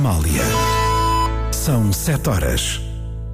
Amália. São 7 horas.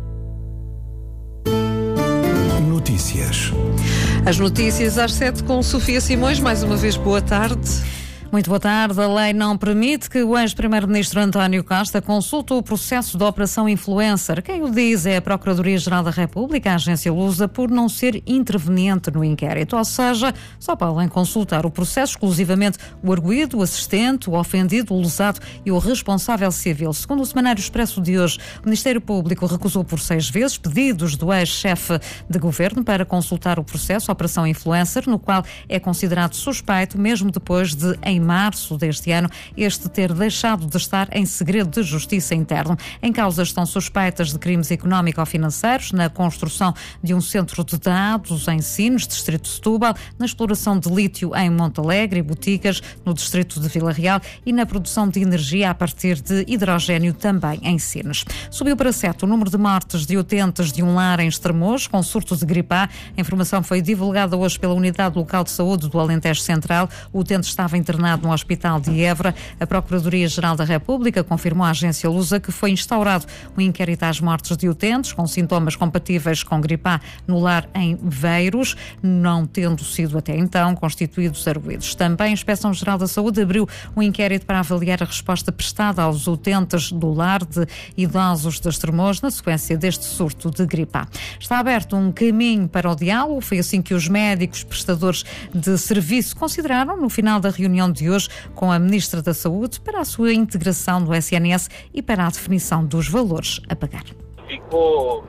Notícias. As notícias às 7 com Sofia Simões. Mais uma vez, boa tarde. Muito boa tarde. A lei não permite que o ex-primeiro-ministro António Costa consulte o processo da Operação Influencer. Quem o diz é a Procuradoria-Geral da República, a agência Lusa, por não ser interveniente no inquérito. Ou seja, só podem consultar o processo exclusivamente o arguido, o assistente, o ofendido, o lesado e o responsável civil. Segundo o Semanário Expresso de hoje, o Ministério Público recusou por 6 vezes pedidos do ex-chefe de governo para consultar o processo Operação Influencer, no qual é considerado suspeito, mesmo depois de, em março deste ano, este ter deixado de estar em segredo de justiça interno. Em causa estão suspeitas de crimes económico-financeiros na construção de um centro de dados em Sines, distrito de Setúbal, na exploração de lítio em Montalegre e Boticas, no distrito de Vila Real, e na produção de energia a partir de hidrogénio também em Sines. Subiu para 7 o número de mortes de utentes de um lar em Estremoz com surto de gripe A. A informação foi divulgada hoje pela Unidade Local de Saúde do Alentejo Central. O utente estava internado no Hospital de Évora. A Procuradoria-Geral da República confirmou à agência Lusa que foi instaurado um inquérito às mortes de utentes com sintomas compatíveis com gripe A no lar em Veiros, não tendo sido até então constituídos arguidos. Também a Inspeção-Geral da Saúde abriu um inquérito para avaliar a resposta prestada aos utentes do lar de idosos de Estremoz na sequência deste surto de gripe A. Está aberto um caminho para o diálogo. Foi assim que os médicos prestadores de serviço consideraram no final da reunião de hoje com a Ministra da Saúde para a sua integração no SNS e para a definição dos valores a pagar. Ficou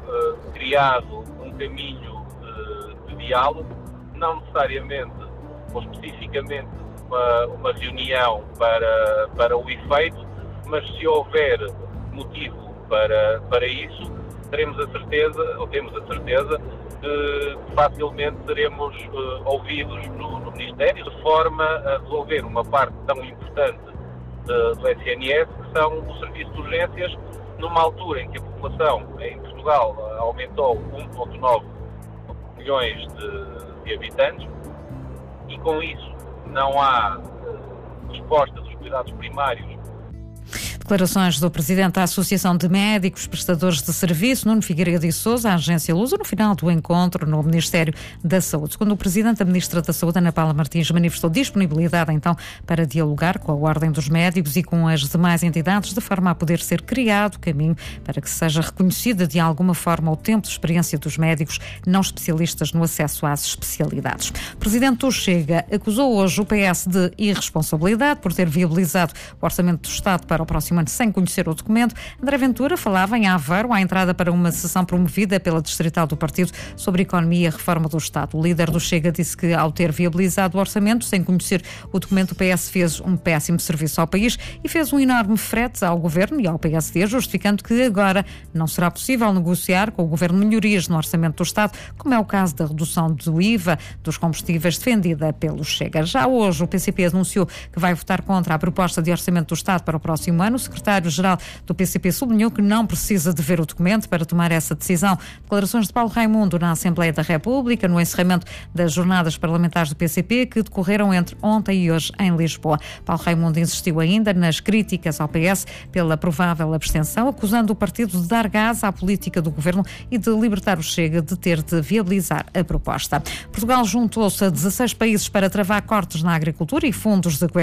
criado um caminho de diálogo, não necessariamente ou especificamente uma reunião para o efeito, mas se houver motivo para isso, temos a certeza que facilmente seremos ouvidos no Ministério, de forma a resolver uma parte tão importante do SNS, que são os serviços de urgências, numa altura em que a população em Portugal aumentou 1,9 milhões de habitantes, e com isso não há resposta dos cuidados primários. Declarações do Presidente da Associação de Médicos Prestadores de Serviço, Nuno Figueiredo e Sousa, à agência Lusa, no final do encontro no Ministério da Saúde. Segundo o Presidente, a Ministra da Saúde, Ana Paula Martins, manifestou disponibilidade então para dialogar com a Ordem dos Médicos e com as demais entidades, de forma a poder ser criado caminho para que seja reconhecida de alguma forma o tempo de experiência dos médicos não especialistas no acesso às especialidades. O Presidente do Chega acusou hoje o PS de irresponsabilidade por ter viabilizado o Orçamento do Estado para o próximo ano sem conhecer o documento. André Ventura falava em Aveiro à entrada para uma sessão promovida pela distrital do partido sobre economia e reforma do Estado. O líder do Chega disse que, ao ter viabilizado o orçamento sem conhecer o documento, o PS fez um péssimo serviço ao país e fez um enorme frete ao Governo e ao PSD, justificando que agora não será possível negociar com o Governo melhorias no orçamento do Estado, como é o caso da redução do IVA dos combustíveis defendida pelo Chega. Já hoje o PCP anunciou que vai votar contra a proposta de orçamento do Estado para o próximo ano. O secretário-geral do PCP sublinhou que não precisa de ver o documento para tomar essa decisão. Declarações de Paulo Raimundo na Assembleia da República, no encerramento das jornadas parlamentares do PCP, que decorreram entre ontem e hoje em Lisboa. Paulo Raimundo insistiu ainda nas críticas ao PS pela provável abstenção, acusando o partido de dar gás à política do governo e de libertar o Chega de ter de viabilizar a proposta. Portugal juntou-se a 16 países para travar cortes na agricultura e fundos de